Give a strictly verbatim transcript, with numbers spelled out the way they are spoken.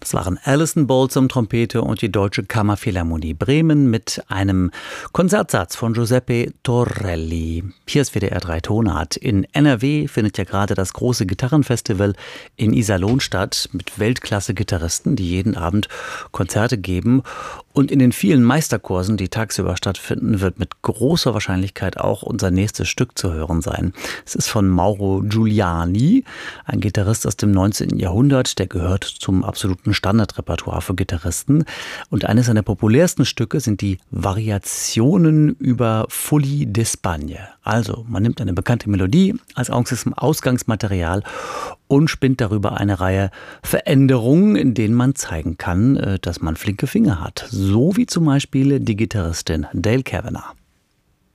Das waren Alison Balsam Trompete und die Deutsche Kammerphilharmonie Bremen mit einem Konzertsatz von Giuseppe Torelli. Hier ist W D R drei Tonart. In N R W findet ja gerade das große Gitarrenfestival in Iserlohn statt mit Weltklasse-Gitarristen, die jeden Abend Konzerte geben. Und in den vielen Meisterkursen, die tagsüber stattfinden, wird mit großer Wahrscheinlichkeit auch unser nächstes Stück zu hören sein. Es ist von Mauro Giuliani, ein Gitarrist aus dem neunzehnten Jahrhundert, der gehört zum absoluten Standardrepertoire für Gitarristen. Und eines seiner populärsten Stücke sind die Variationen über Fully d'Espagne. Also, man nimmt eine bekannte Melodie als Ausgangsmaterial und spinnt darüber eine Reihe Veränderungen, in denen man zeigen kann, dass man flinke Finger hat. So wie zum Beispiel die Gitarristin Dale Kavanagh.